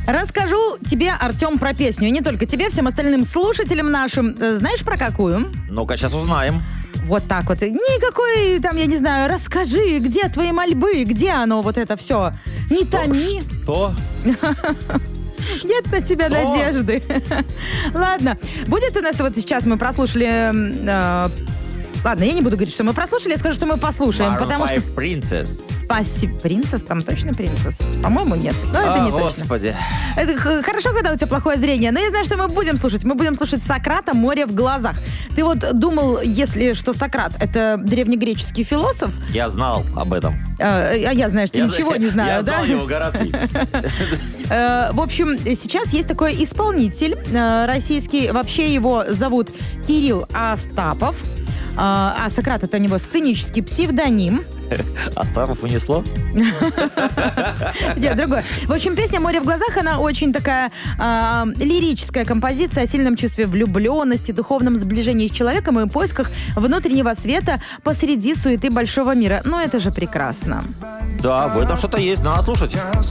Расскажу тебе, Артем, про песню. И не только тебе, всем остальным слушателям нашим. Знаешь, про какую? Ну-ка, сейчас узнаем. Вот так вот. Никакой, там, я не знаю, расскажи, где твои мольбы, где оно, вот это все. Не томи. Что? Нет на тебя надежды. Ладно. Будет у нас вот сейчас мы прослушали... Ладно, я не буду говорить, что мы прослушали, я скажу, что мы послушаем. Maroon Потому 5 что... Princess. Спасибо. Принцесс? Там точно принцесс? По-моему, нет. Но это не точно. Господи. Это хорошо, когда у тебя плохое зрение. Но я знаю, что мы будем слушать. Мы будем слушать Сократа «Море в глазах». Ты вот думал, если что Сократ — это древнегреческий философ? Я знал об этом. А я знаю, что ничего не знаю, я да? знал его, Гораций. В общем, сейчас есть такой исполнитель российский. Вообще его зовут Кирилл Астапов. А Сократ — это у него сценический псевдоним. Астапов унесло? Нет, другое. В общем, песня «Море в глазах», она очень такая лирическая композиция о сильном чувстве влюбленности, духовном сближении с человеком и поисках внутреннего света посреди суеты большого мира. Ну, это же прекрасно. Да, в этом что-то есть, надо слушать.